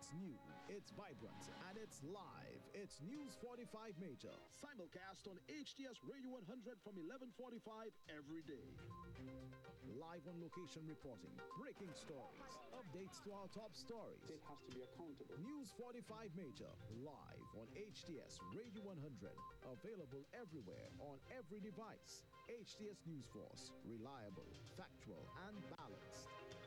It's new, it's vibrant, and it's live. It's News 45 Major. Simulcast on HTS Radio 100 from 11:45 every day. Live on location reporting, breaking stories, updates to our top stories. It has to be accountable. News 45 Major, live on HTS Radio 100. Available everywhere on every device. HTS News Force, reliable, factual, and balanced.